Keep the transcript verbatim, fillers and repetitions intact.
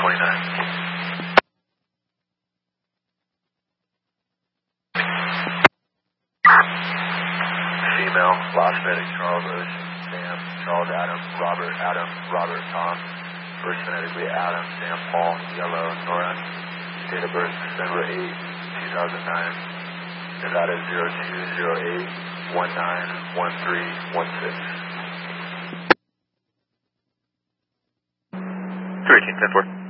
twenty-nine. Female, Las Vegas, Charles, Ocean, Sam, Charles, Adam, Robert, Adam, Robert, Tom. First phonetically Adam, Sam, Paul, Yellow, Nora. Date of birth December eighth, two thousand nine. Nevada zero two zero eight one nine one three one six. two eighteen, ten four.